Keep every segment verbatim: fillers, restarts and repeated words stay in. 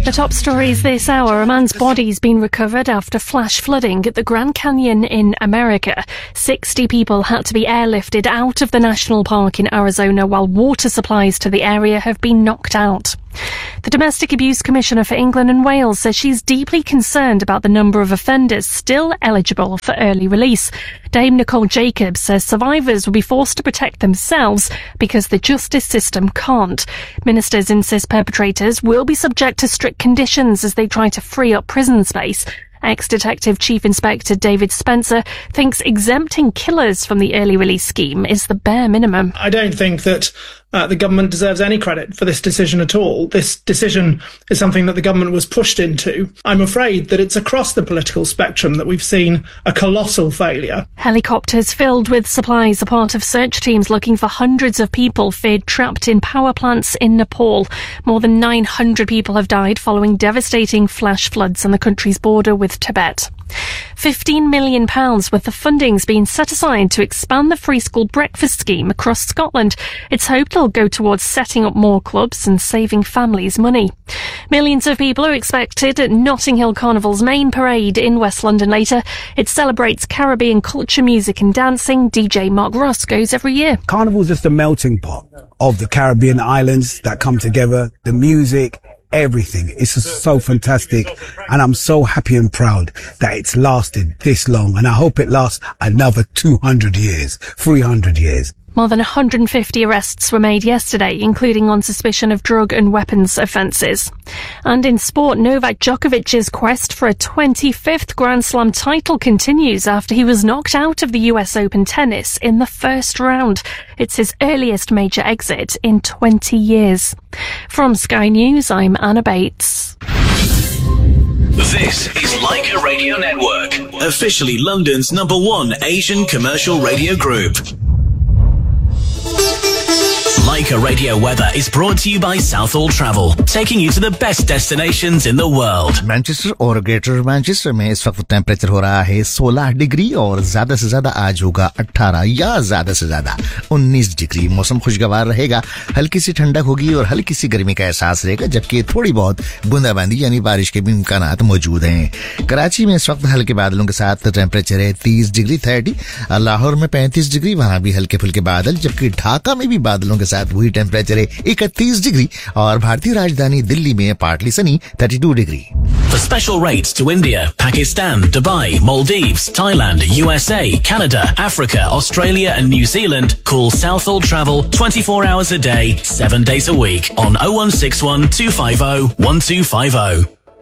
The top stories this hour. A man's body's been recovered after flash flooding at the Grand Canyon in America. sixty people had to be airlifted out of the national park in Arizona while water supplies to the area have been knocked out. The Domestic Abuse Commissioner for England and Wales says she's deeply concerned about the number of offenders still eligible for early release. Dame Nicole Jacobs says survivors will be forced to protect themselves because the justice system can't. Ministers insist perpetrators will be subject to strict conditions as they try to free up prison space. Ex-Detective Chief Inspector David Spencer thinks exempting killers from the early release scheme is the bare minimum. I don't think that uh, the government deserves any credit for this decision at all. This decision is something that the government was pushed into. I'm afraid that it's across the political spectrum that we've seen a colossal failure. Helicopters filled with supplies are part of search teams looking for hundreds of people feared trapped in power plants in Nepal. More than nine hundred people have died following devastating flash floods on the country's border with Tibet. fifteen million pounds worth of funding's been set aside to expand the free school breakfast scheme across Scotland. It's hoped it'll go towards setting up more clubs and saving families money. Millions of people are expected at Notting Hill Carnival's main parade in West London later. It celebrates Caribbean culture, music and dancing. D J Mark Ross goes every year. Carnival's just a melting pot of the Caribbean islands that come together, the music, everything. It's just so fantastic, and I'm so happy and proud that it's lasted this long, and I hope it lasts another two hundred years, three hundred years. More than one hundred fifty arrests were made yesterday, including on suspicion of drug and weapons offences. And in sport, Novak Djokovic's quest for a twenty-fifth Grand Slam title continues after he was knocked out of the U S Open tennis in the first round. It's his earliest major exit in twenty years. From Sky News, I'm Anna Bates. This is Leica Radio Network, officially London's number one Asian commercial radio group. Leica Radio Weather is brought to you by Southall Travel, taking you to the best destinations in the world. Manchester और greater Manchester में इस वक्त temperature हो रहा है सोलह degree और ज्यादा से ज्यादा आज होगा अठारह या ज्यादा से ज्यादा उन्नीस डिग्री। मौसम खुशगवार रहेगा, हल्की सी ठंडक होगी और हल्की सी गर्मी का एहसास रहेगा, जबकि थोड़ी बहुत बूंदाबांदी यानी बारिश के भी इम्कानात मौजूद हैं। कराची में इस वक्त हल्के बादलों के साथ टेम्परेचर है तीस डिग्री थर्टी, लाहौर में पैंतीस डिग्री, वहां भी हल्के फुल्के बादल, जबकि ढाका में भी बादलों के साथ वही टेम्परेचर है इकतीस डिग्री और भारतीय राजधानी दिल्ली में पार्टली सनी बत्तीस degree. For special rates to India, Pakistan, Dubai, Maldives, Thailand, U S A, Canada, Africa, Australia and New Zealand, call Southall Travel twenty-four hours a day, seven days a week on oh one six one, two five oh, one two five oh.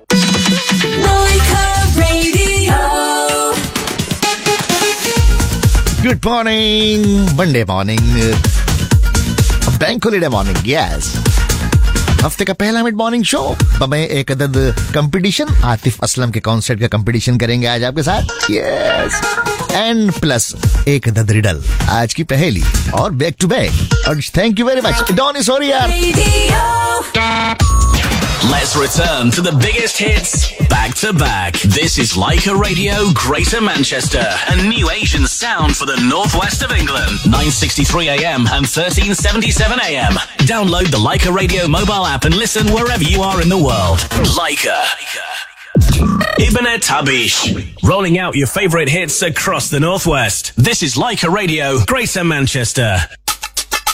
Good morning, Monday morning. Bank holiday morning, yes. हफ्ते का पहला mid morning show में एक अदद competition, Atif Aslam के concert का competition करेंगे आज आपके साथ, यस। एंड प्लस एक अदद रिडल, आज की पहेली और बैक टू बैक। और thank you very much. Don is sorry यार। Let's return to the biggest hits back to back. This is Leica Radio Greater Manchester, a new Asian sound for the northwest of England. nine sixty-three A M and thirteen seventy-seven A M. Download the Leica Radio mobile app and listen wherever you are in the world. Leica. Ibn Tabish, rolling out your favourite hits across the northwest. This is Leica Radio Greater Manchester.